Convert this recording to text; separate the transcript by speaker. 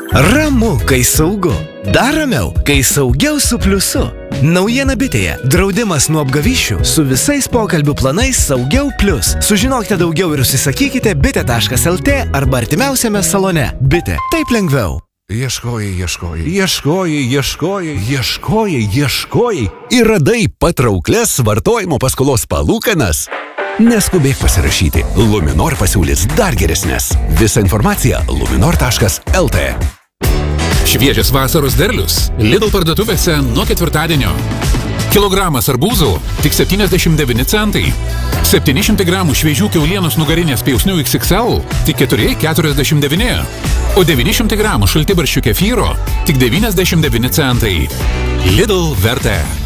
Speaker 1: Ramu, kai saugu. Dar ramiau, kai saugiau su pliusu. Naujiena bitėje. Draudimas nuo apgavyščių su visais pokalbių planais Saugiau Plius. Sužinokite daugiau ir užsisakykite bite.lt arba artimiausiame salone. Bitė. Taip lengviau.
Speaker 2: Ieškojai ir radai patrauklias vartojimo paskolos palūkanas. Neskubėk pasirašyti. Luminor pasiūlys dar geresnės. Visa informacija luminor.lt.
Speaker 3: Šviežias vasaros derlius Lidl parduotuvėse nuo ketvirtadienio. Kilogramas arbūzų tik 79 centai. 700 gramų šviežių kiaulienos nugarinės pjausnių XXL tik 4,49. O 900 gramų šaltibarščių kefyro tik 99 centai. Lidl vertė.